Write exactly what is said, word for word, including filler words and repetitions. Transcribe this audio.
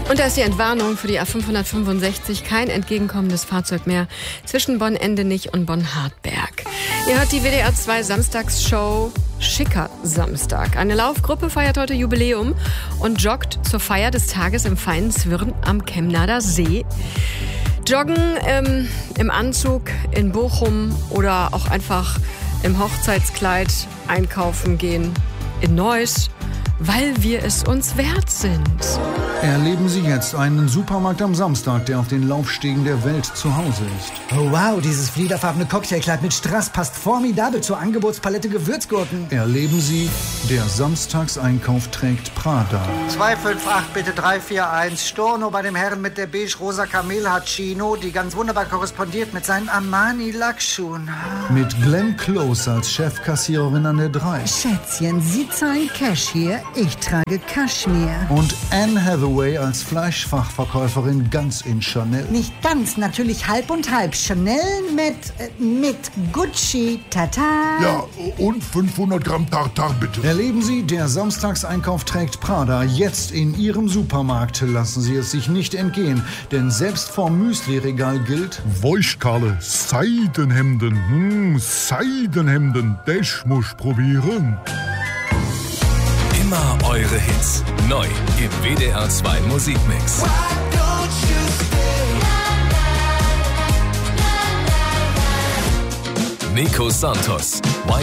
Und da ist die Entwarnung für die A fünfhundertfünfundsechzig. Kein entgegenkommendes Fahrzeug mehr zwischen Bonn-Endenich und Bonn-Hartberg. Ihr hört die W D R zwei Samstagsshow Schicker Samstag. Eine Laufgruppe feiert heute Jubiläum und joggt zur Feier des Tages im feinen Zwirn am Chemnader See. Joggen ähm, im Anzug in Bochum oder auch einfach im Hochzeitskleid einkaufen gehen in Neuss, weil wir es uns wert sind. Erleben Sie jetzt einen Supermarkt am Samstag, der auf den Laufstegen der Welt zu Hause ist. Oh wow, dieses fliederfarbene Cocktailkleid mit Strass passt formidabel zur Angebotspalette Gewürzgurken. Erleben Sie, der Samstagseinkauf trägt Prada. zwei fünf acht, bitte drei vier eins. Storno bei dem Herrn mit der beige-rosa Kamelhaar-Chino, die ganz wunderbar korrespondiert mit seinen Armani-Lackschuhen. Mit Glenn Close als Chefkassiererin an der drei. Schätzchen, Sie zahlen Cash hier, ich trage Kaschmir. Und Anne Hathaway als Fleischfachverkäuferin ganz in Chanel. Nicht ganz, natürlich halb und halb. Chanel mit, äh, mit Gucci, tata. Ja, und fünfhundert Gramm Tartar, bitte. Erleben Sie, der Samstagseinkauf trägt Prada. Jetzt in Ihrem Supermarkt. Lassen Sie es sich nicht entgehen. Denn selbst vorm Müsli-Regal gilt: Woischkarle, Seidenhemden, hm, Seidenhemden, das muss probieren. Immer eure Hits. Neu im W D R zwei Musikmix. Nico Santos.